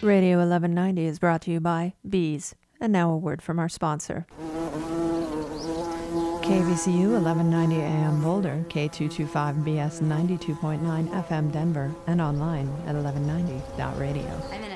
Radio 1190 is brought to you by Bees. And now a word from our sponsor. KVCU 1190 AM Boulder, K225BS 92.9 FM Denver, and online at 1190.radio.